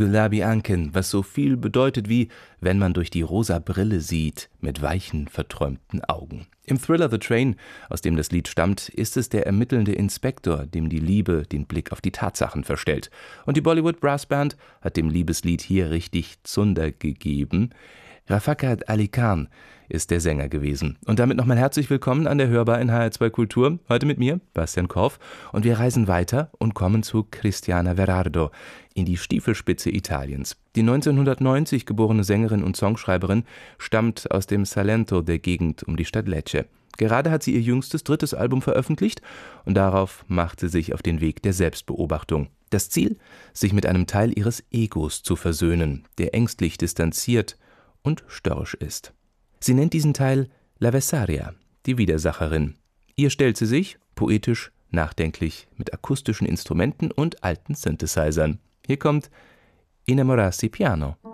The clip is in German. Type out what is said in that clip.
Gulabi Anken, was so viel bedeutet wie wenn man durch die rosa Brille sieht, mit weichen, verträumten Augen. Im Thriller The Train, aus dem das Lied stammt, ist es der ermittelnde Inspektor, dem die Liebe den Blick auf die Tatsachen verstellt. Und die Bollywood Brassband hat dem Liebeslied hier richtig Zunder gegeben. Rafakat Ali Khan ist der Sänger gewesen. Und damit nochmal herzlich willkommen an der Hörbar in HR2 Kultur. Heute mit mir, Bastian Korff. Und wir reisen weiter und kommen zu Cristiana Verardo in die Stiefelspitze Italiens. Die 1990 geborene Sängerin und Songschreiberin stammt aus dem Salento der Gegend um die Stadt Lecce. Gerade hat sie ihr jüngstes 3. Album veröffentlicht und darauf macht sie sich auf den Weg der Selbstbeobachtung. Das Ziel, sich mit einem Teil ihres Egos zu versöhnen, der ängstlich distanziert und störrisch ist. Sie nennt diesen Teil L'Avversaria, die Widersacherin. Ihr stellt sie sich, poetisch, nachdenklich, mit akustischen Instrumenten und alten Synthesizern. Hier kommt Innamorarsi Piano.